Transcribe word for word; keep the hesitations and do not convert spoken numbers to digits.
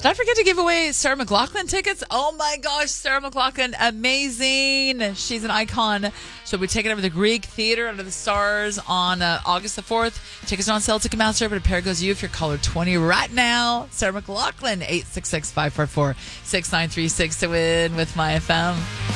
Did I forget to give away Sarah McLachlan tickets? Oh my gosh, Sarah McLachlan, amazing. She's an icon. She'll be taking over the Greek Theater Under the Stars on uh, August the fourth. Tickets are on sale at Ticketmaster, but a pair goes to you if you're caller twenty right now. Sarah McLachlan, eight six six, five four four, six nine three six to win with My F M.